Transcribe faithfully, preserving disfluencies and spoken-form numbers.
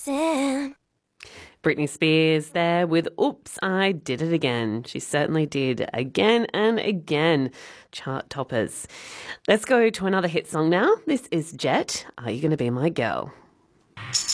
missing. Britney Spears there with Oops, I Did It Again. She certainly did again and again. Chart toppers. Let's go to another hit song now. This is Jet. Are You Gonna Be My Girl?